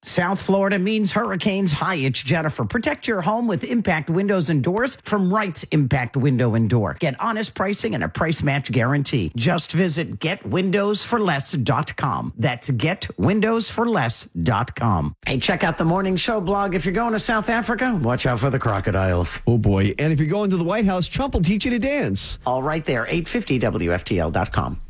South Florida means hurricanes. Hi, it's Jennifer. Protect your home with Impact Windows and Doors from Wright's Impact Window and Door. Get honest pricing and a price match guarantee. Just visit getwindowsforless.com. That's getwindowsforless.com. Hey, check out the morning show blog. If you're going to South Africa, watch out for the crocodiles. Oh, boy. And if you're going to the White House, Trump will teach you to dance. All right there, 850WFTL.com.